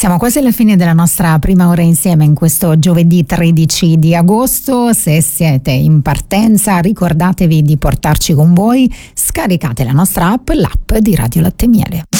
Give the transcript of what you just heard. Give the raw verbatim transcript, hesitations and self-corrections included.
Siamo quasi alla fine della nostra prima ora insieme in questo giovedì tredici di agosto. Se siete in partenza, ricordatevi di portarci con voi, scaricate la nostra app, l'app di Radio Latte Miele.